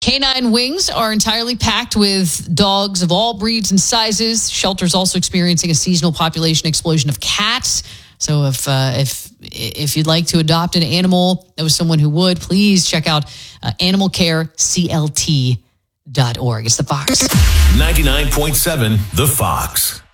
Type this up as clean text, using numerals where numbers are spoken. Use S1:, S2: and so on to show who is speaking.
S1: Canine wings are entirely packed with dogs of all breeds and sizes. Shelter's also experiencing a seasonal population explosion of cats. So if you'd like to adopt an animal, know someone who would, please check out animalcareclt.org. It's The Fox.
S2: 99.7 The Fox.